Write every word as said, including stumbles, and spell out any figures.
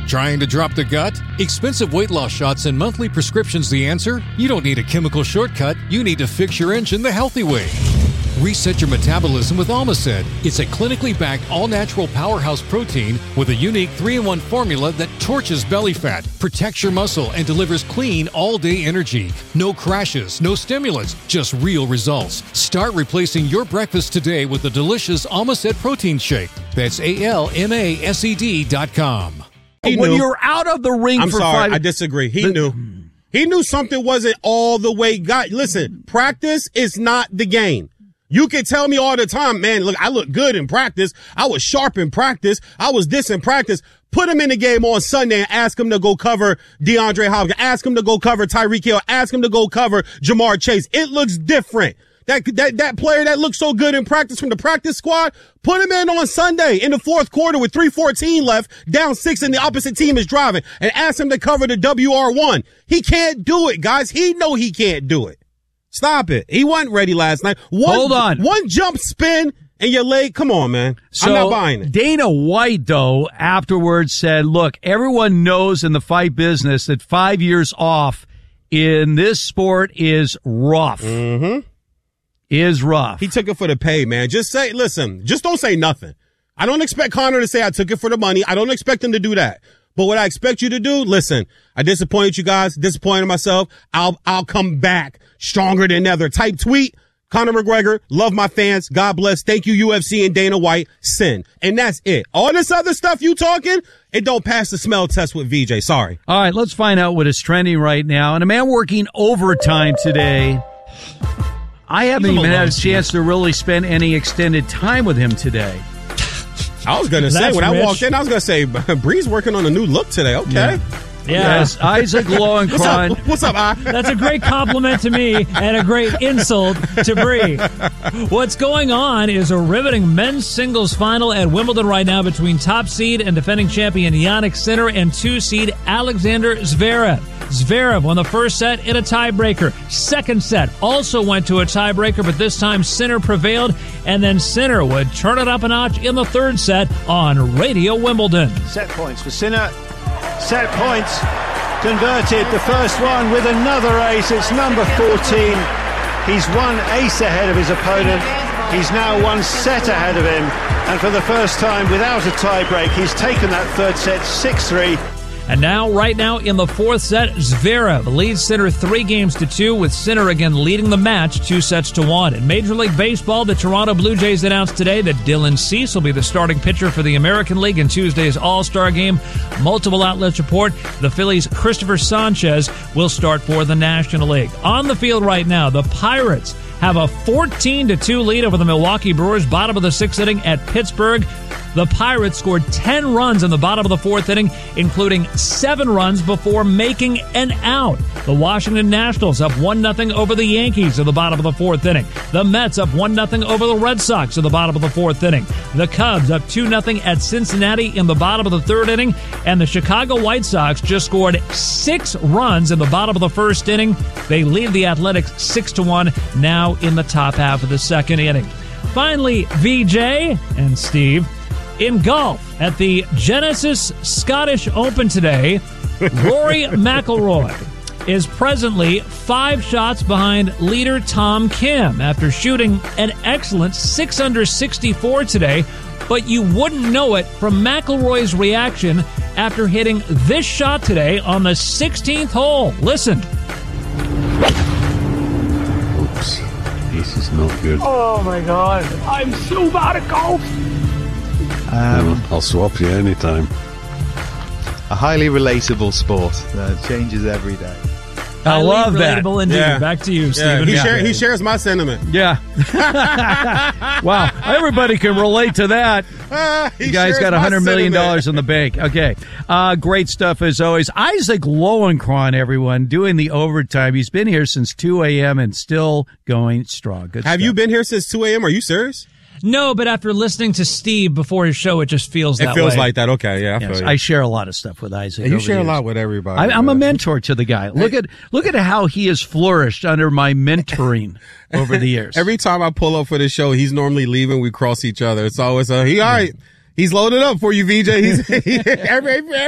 Trying to drop the gut? Expensive weight loss shots and monthly prescriptions the answer? You don't need a chemical shortcut. You need to fix your engine the healthy way. Reset your metabolism with Almacid. It's a clinically backed all-natural powerhouse protein with a unique three in one formula that torches belly fat, protects your muscle, and delivers clean all-day energy. No crashes, no stimulants, just real results. Start replacing your breakfast today with the delicious Almacid protein shake. That's A L M A S E D dot com. He when knew. you're out of the ring I'm for sorry, five, I disagree. He the, knew. He knew something wasn't all the way got. Listen, practice is not the game. You can tell me all the time, man, look, I look good in practice. I was sharp in practice. I was this in practice. Put him in the game on Sunday and ask him to go cover DeAndre Hopkins. Ask him to go cover Tyreek Hill. Ask him to go cover Jamar Chase. It looks different. That, that, that player that looked so good in practice from the practice squad, put him in on Sunday in the fourth quarter with three fourteen left, down six, and the opposite team is driving, and ask him to cover the W R one. He can't do it, guys. He know he can't do it. Stop it. He wasn't ready last night. One, Hold on. One jump spin and your leg. Come on, man. So I'm not buying it. Dana White, though, afterwards said, look, everyone knows in the fight business that five years off in this sport is rough. Mm-hmm. Is rough. He took it for the pay, man. Just say, listen, just don't say nothing. I don't expect Conor to say I took it for the money. I don't expect him to do that. But what I expect you to do, listen, I disappointed you guys, disappointed myself. I'll, I'll come back stronger than ever. Type tweet, Conor McGregor, love my fans. God bless. Thank you, U F C and Dana White. Send. And that's it. All this other stuff you talking, it don't pass the smell test with V J. Sorry. All right, let's find out what is trending right now. And a man working overtime today. I haven't even had a chance to really spend any extended time with him today. I was going to say, That's when rich. I walked in, I was going to say, Bree's working on a new look today. Okay. Yeah. Yeah. Yes, Isaac Lowenkron. What's up? What's up, I? That's a great compliment to me and a great insult to Bree. What's going on is a riveting men's singles final at Wimbledon right now between top seed and defending champion Jannik Sinner and two seed Alexander Zverev. Zverev won the first set in a tiebreaker. Second set also went to a tiebreaker, but this time Sinner prevailed, and then Sinner would turn it up a notch in the third set on Radio Wimbledon. Set points for Sinner. Set points converted. The first one with another ace. It's number fourteen. He's one ace ahead of his opponent. He's now one set ahead of him. And for the first time without a tiebreak, he's taken that third set six three. And now, right now, in the fourth set, Zverev leads Sinner three games to two, with Sinner again leading the match two sets to one. In Major League Baseball, the Toronto Blue Jays announced today that Dylan Cease will be the starting pitcher for the American League in Tuesday's All-Star Game. Multiple outlets report the Phillies' Christopher Sanchez will start for the National League. On the field right now, the Pirates have a fourteen to two lead over the Milwaukee Brewers, bottom of the sixth inning at Pittsburgh. The Pirates scored ten runs in the bottom of the fourth inning, including seven runs before making an out. The Washington Nationals up one nothing over the Yankees in the bottom of the fourth inning. The Mets up one nothing over the Red Sox in the bottom of the fourth inning. The Cubs up two nothing at Cincinnati in the bottom of the third inning. And the Chicago White Sox just scored six runs in the bottom of the first inning. They lead the Athletics six to one now in the top half of the second inning. Finally, V J and Steve, in golf, at the Genesis Scottish Open today, Rory McIlroy is presently five shots behind leader Tom Kim after shooting an excellent six under sixty-four today, but you wouldn't know it from McIlroy's reaction after hitting this shot today on the sixteenth hole. Listen. Oops, this is not good. Oh my God, I'm so bad at golf. Um, I'll swap you anytime. A highly relatable sport that changes every day. I love that. Relatable indeed. Yeah. Back to you, Yeah, Stephen. he, Yeah. share, he shares my sentiment. Yeah. Wow. Everybody can relate to that. Uh, You guys got one hundred million dollars in the bank. Okay. Uh, great stuff as always. Isaac Lowenkron, everyone, doing the overtime. He's been here since two a.m. and still going strong. Good Have stuff. you been here since two a.m.? Are you serious? No, but after listening to Steve before his show, it just feels that It feels way. like that. Okay, yeah. I, Yes, feel you. I share a lot of stuff with Isaac. Yeah, you over share the a lot years. with everybody. I, I'm a man. mentor to the guy. Look at look at how he has flourished under my mentoring over the years. Every time I pull up for the show, he's normally leaving. We cross each other. It's always a, he, all right. He's loaded up for you, V J. He's, every, every